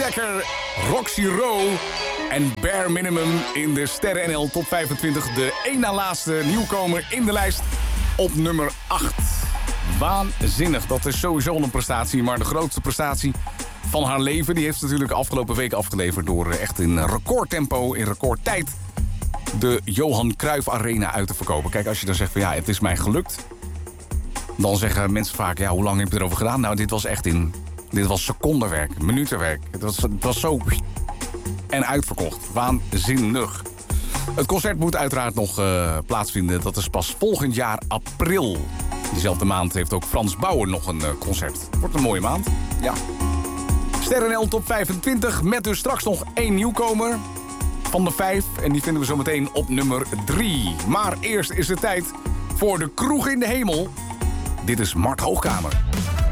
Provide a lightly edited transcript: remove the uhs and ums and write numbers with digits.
Dekker, Roxy Rowe en Bare Minimum in de Sterren NL Top 25. De één na laatste nieuwkomer in de lijst op nummer 8. Waanzinnig, dat is sowieso een prestatie, maar de grootste prestatie van haar leven, die heeft ze natuurlijk afgelopen week afgeleverd door echt in recordtempo, in recordtijd, de Johan Cruijff Arena uit te verkopen. Kijk, als je dan zegt van ja, het is mij gelukt, dan zeggen mensen vaak, ja, hoe lang heb je erover gedaan? Nou, dit was secondenwerk, minutenwerk. Het was zo en uitverkocht. Waanzinnig. Het concert moet uiteraard nog plaatsvinden. Dat is pas volgend jaar april. Diezelfde maand heeft ook Frans Bauer nog een concert. Wordt een mooie maand. Ja. Sterren NL Top 25 met dus straks nog 1 nieuwkomer van de 5. En die vinden we zo meteen op nummer 3. Maar eerst is het tijd voor de kroeg in de hemel. Dit is Mart Hoogkamer.